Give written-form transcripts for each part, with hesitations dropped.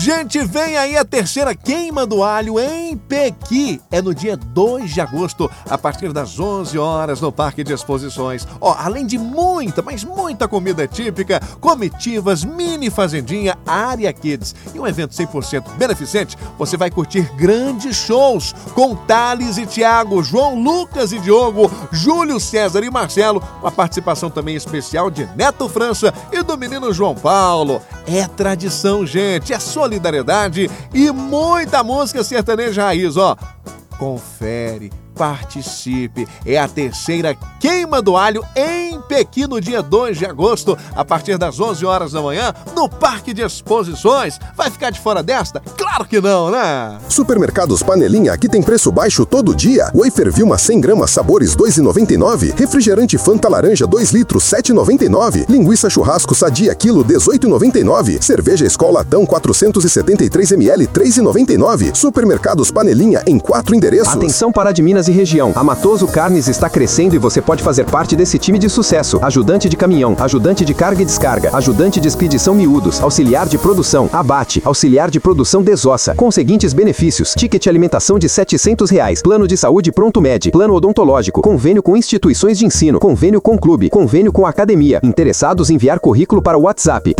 Gente, vem aí a terceira queima do alho em Pequi. É no dia 2 de agosto, a partir das 11 horas, no Parque de Exposições. Além de muita, mas muita comida típica, comitivas, mini fazendinha, área kids e um evento 100% beneficente, você vai curtir grandes shows com Thales e Thiago, João Lucas e Diogo, Júlio César e Marcelo, uma participação também especial de Neto França e do menino João Paulo. É tradição, gente, é solidariedade e muita música sertaneja raiz, Confere, participe. É a terceira queima do alho em Pequi no dia 2 de agosto, a partir das 11 horas da manhã, no Parque de Exposições. Vai ficar de fora desta? Claro que não, né? Supermercados Panelinha, aqui tem preço baixo todo dia. Wafer Vilma 100 gramas, sabores R$ 2,99. Refrigerante Fanta Laranja 2 litros, R$ 7,99. Linguiça churrasco Sadia quilo, R$ 18,99. Cerveja Skol Latão 473 ml, R$ 3,99. Supermercados Panelinha em 4 endereços. Atenção Pará de Minas e região. A Matoso Carnes está crescendo e você pode fazer parte desse time de sucesso. Ajudante de caminhão, ajudante de carga e descarga, ajudante de expedição miúdos, auxiliar de produção, abate, auxiliar de produção desossa, com os seguintes benefícios: ticket alimentação de R$ 700, plano de saúde Pronto Med, plano odontológico, convênio com instituições de ensino, convênio com clube, convênio com academia. Interessados, enviar currículo para o WhatsApp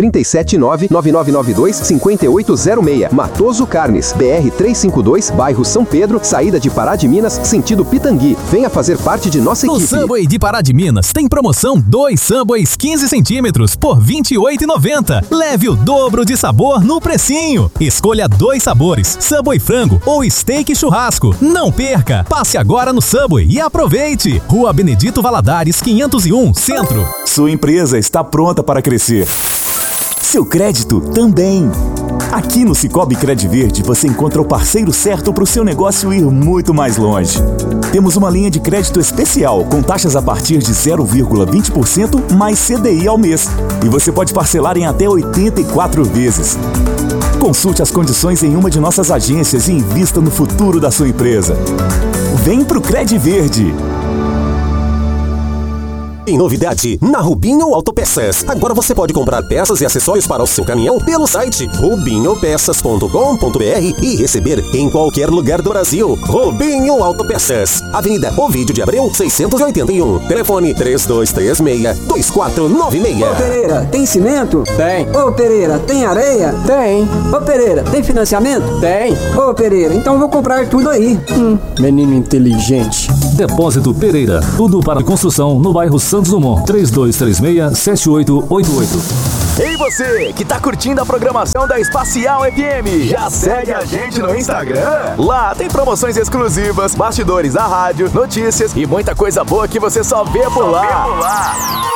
379-9992-5806. Matoso Carnes, BR 352, bairro São Pedro, saída de Pará de Minas, sentido Pitangui. Venha fazer parte de nossa equipe. No Subway de Pará de Minas tem promoção 2 Subways 15 centímetros por R$ 28,90. Leve o dobro de sabor no precinho. Escolha 2 sabores, Subway frango ou steak churrasco. Não perca! Passe agora no Subway e aproveite. Rua Benedito Valadares 501, Centro. Sua empresa está pronta para crescer. Seu crédito também. Aqui no Cicobi Credverde você encontra o parceiro certo para o seu negócio ir muito mais longe. Temos uma linha de crédito especial com taxas a partir de 0,20% mais CDI ao mês. E você pode parcelar em até 84 vezes. Consulte as condições em uma de nossas agências e invista no futuro da sua empresa. Vem pro Credverde! Tem novidade na Rubinho Autopeças. Agora você pode comprar peças e acessórios para o seu caminhão pelo site rubinhopeças.com.br e receber em qualquer lugar do Brasil. Rubinho Autopeças, Avenida Ovídio de Abreu 681, telefone 3236-2496. Ô Pereira, tem cimento? Tem. Ô Pereira, tem areia? Tem. Ô Pereira, tem financiamento? Tem. Ô Pereira, então vou comprar tudo aí. Menino inteligente. Depósito Pereira, tudo para construção no bairro Santos Dumont, 3236-7888. Ei você, que tá curtindo a programação da Espacial FM, já segue a gente no Instagram? Lá tem promoções exclusivas, bastidores da rádio, notícias e muita coisa boa que você só vê por lá.